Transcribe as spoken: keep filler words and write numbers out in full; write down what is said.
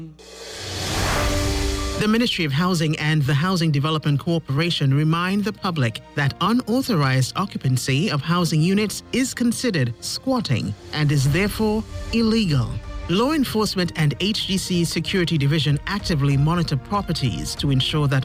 The Ministry of Housing and the Housing Development Corporation remind the public that unauthorized occupancy of housing units is considered squatting and is therefore illegal. Law Enforcement and H D C Security Division actively monitor properties to ensure that